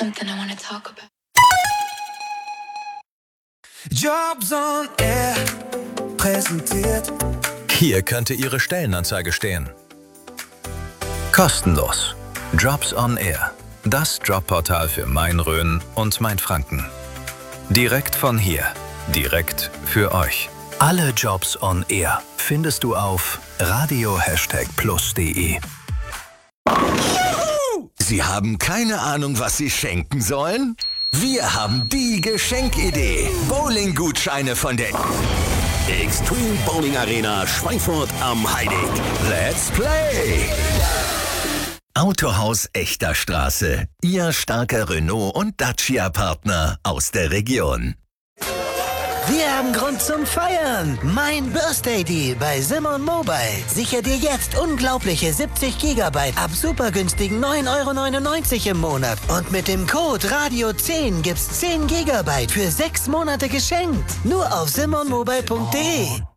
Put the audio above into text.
something I want to talk about. Jobs on Air präsentiert. Hier könnte Ihre Stellenanzeige stehen. Kostenlos. Jobs on Air. Das Jobportal für Main-Rhön und Main-Franken. Direkt von hier. Direkt für euch. Alle Jobs on Air findest du auf radio#plus.de. Sie haben keine Ahnung, was Sie schenken sollen? Wir haben die Geschenkidee. Bowling-Gutscheine von der Extreme Bowling Arena Schweinfurt am Heidig. Let's Play! Autohaus Echter Straße. Ihr starker Renault- und Dacia-Partner aus der Region. Wir haben Grund zum Feiern. Mein Birthday Deal bei Simon Mobile. Sicher dir jetzt unglaubliche 70 GB ab super günstigen 9,99 € im Monat. Und mit dem Code RADIO10 gibt's 10 GB für 6 Monate geschenkt. Nur auf simonmobile.de.